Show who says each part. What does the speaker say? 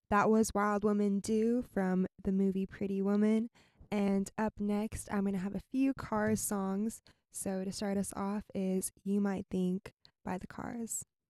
Speaker 1: That was Wild Woman Do from the movie Pretty Woman. And up next, I'm going to have a few Cars songs. So to start us off is You Might Think by the Cars.